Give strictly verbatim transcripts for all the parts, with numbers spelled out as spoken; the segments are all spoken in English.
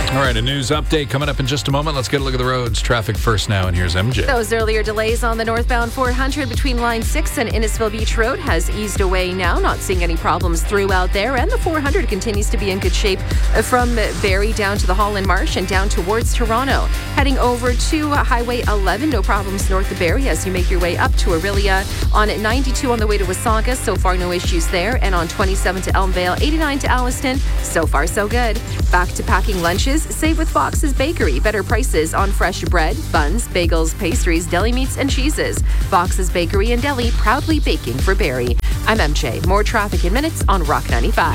All right, a news update coming up in just a moment. Let's get a look at the roads. Traffic first now, and here's M J. Those earlier delays on the northbound four hundred between Line six and Innisfil Beach Road has eased away now. Not seeing any problems throughout there, and the four hundred continues to be in good shape from Barrie down to the Holland Marsh and down towards Toronto. Heading over to Highway eleven, no problems north of Barrie as you make your way up to Orillia. On ninety-two on the way to Wasaga, so far no issues there. And on twenty-seven to Elmvale, eighty-nine to Alliston, so far so good. Back to packing lunches. Save with Fox's Bakery. Better prices on fresh bread, buns, bagels, pastries, deli meats, and cheeses. Fox's Bakery and Deli, proudly baking for Barrie. I'm M J. More traffic in minutes on Rock ninety-five.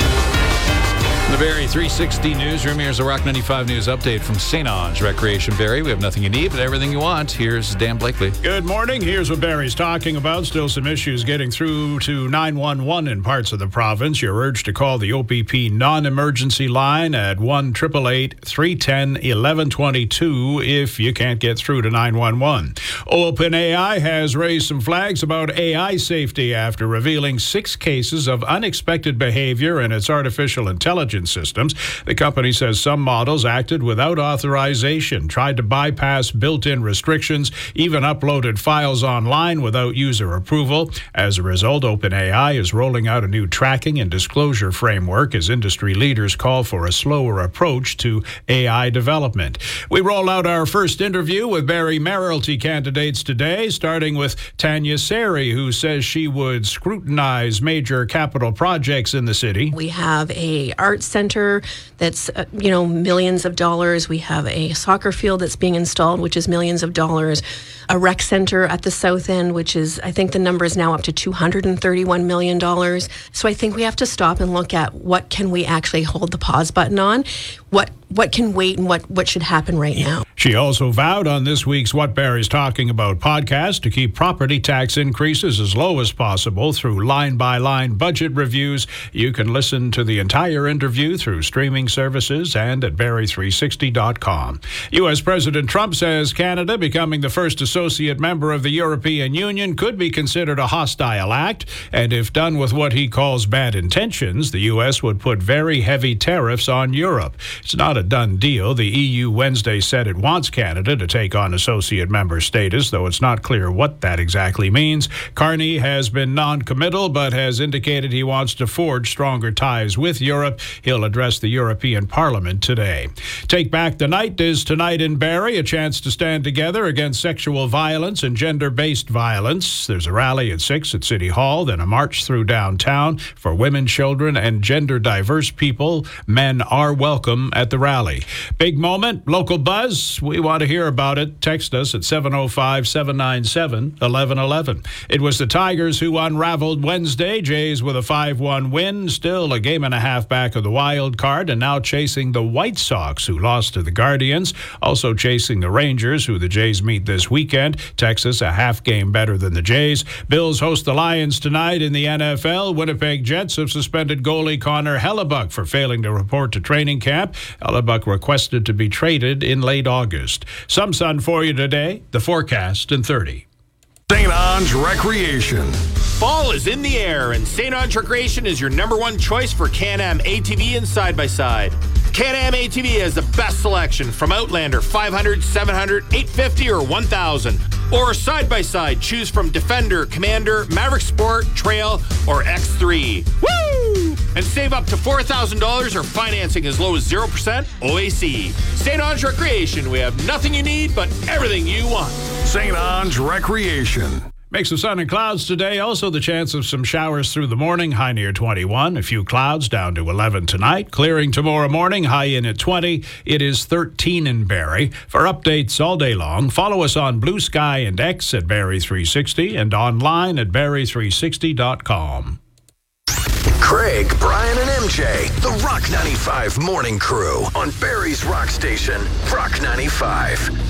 The Barrie three sixty newsroom. Here's a Rock ninety-five news update from Saint Onge Recreation Barrie. We have nothing you need, but everything you want. Here's Dan Blakely. Good morning. Here's what Barrie's talking about. Still some issues getting through to nine one one in parts of the province. You're urged to call the O P P non-emergency line at one eight eight eight, three one zero, one one two two if you can't get through to nine one one. OpenAI has raised some flags about A I safety after revealing six cases of unexpected behavior in its artificial intelligence systems. The company says some models acted without authorization, tried to bypass built-in restrictions, even uploaded files online without user approval. As a result, OpenAI is rolling out a new tracking and disclosure framework as industry leaders call for a slower approach to A I development. We roll out our first interview with Barrie Mayoralty candidates today, starting with Tanya Sari, who says she would scrutinize major capital projects in the city. We have a arts center that's, uh, you know, millions of dollars. We have a soccer field that's being installed, which is millions of dollars. A rec center at the south end, which is, I think the number is now up to two hundred thirty-one million dollars. So I think we have to stop and look at what can we actually hold the pause button on, what what can wait and what, what should happen right now. She also vowed on this week's What Barrie's Talking About podcast to keep property tax increases as low as possible through line-by-line budget reviews. You can listen to the entire interview through streaming services and at barrie three sixty dot com. U S President Trump says Canada becoming the first associate member of the European Union could be considered a hostile act, and if done with what he calls bad intentions, the U S would put very heavy tariffs on Europe. It's not a done deal. The E U Wednesday said it wants Canada to take on associate member status, though it's not clear what that exactly means. Carney has been non-committal, but has indicated he wants to forge stronger ties with Europe. He'll address the European Parliament today. Take Back the Night is tonight in Barrie, a chance to stand together against sexual violence and gender-based violence. There's a rally at six at City Hall, then a march through downtown for women, children, and gender-diverse people. Men are welcome at the rally. Big moment, local buzz. We want to hear about it. Text us at seven oh five, seven nine seven, one one one one. It was the Tigers who unraveled Wednesday. Jays with a five one win, still a game and a half back of the wild card, and now chasing the White Sox, who lost to the Guardians. Also chasing the Rangers, who the Jays meet this weekend. Texas a half game better than the Jays. Bills host the Lions tonight in the N F L. Winnipeg Jets have suspended goalie Connor Hellebuck for failing to report to training camp. Hellebuck requested to be traded in late August. Some sun for you today. The forecast in thirty. Saint Onge Recreation. Fall is in the air, and Saint Onge Recreation is your number one choice for Can-Am A T V and side-by-side. Can-Am A T V has the best selection from Outlander five hundred, seven hundred, eight fifty, or one thousand. Or side-by-side, choose from Defender, Commander, Maverick Sport, Trail, or X three. Woo! And save up to four thousand dollars or financing as low as zero percent O A C. Saint Onge Recreation. We have nothing you need, but everything you want. Saint Onge Recreation. Mix of sun and clouds today. Also the chance of some showers through the morning. High near twenty-one. A few clouds down to eleven tonight. Clearing tomorrow morning. High in at twenty. It is thirteen in Barrie. For updates all day long, follow us on Blue Sky and X at Barrie three sixty and online at barrie three sixty dot com. Craig, Brian, and M J, the Rock ninety-five Morning Crew on Barrie's Rock Station, Rock ninety-five.